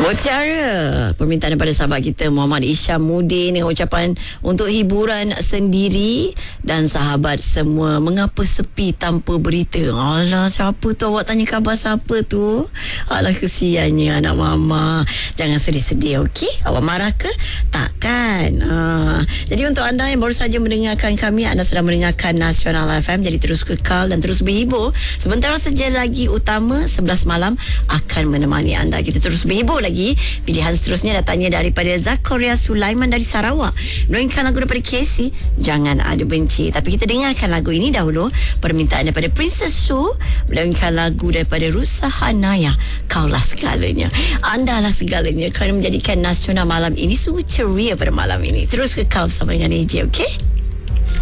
Mutiara, permintaan daripada sahabat kita Muhammad Isyamuddin dengan ucapan untuk hiburan sendiri dan sahabat semua. Mengapa sepi tanpa berita? Alah, siapa tu? Awak tanya khabar siapa tu? Alah, kesiannya anak mama. Jangan sedih-sedih, okey? Awak marah ke? Takkan. Jadi untuk anda yang baru saja mendengarkan kami, anda sedang mendengarkan Nasional FM. Jadi terus kekal dan terus berhibur. Sebentar saja lagi Utama 11 malam akan menemani anda. Kita terus berhibur lagi. Pilihan seterusnya datangnya daripada Zakaria Sulaiman dari Sarawak. Menyanyikan lagu daripada Casey, Jangan Ada Benci. Tapi kita dengarkan lagu ini dahulu. Permintaan daripada Princess Su, menyanyikan lagu daripada Rusa Hanaya, Kaulah Segalanya. Andalah segalanya kerana menjadikan Nasional malam ini sungguh ceria pada malam ini. Terus kekal bersama dengan AJ, okey?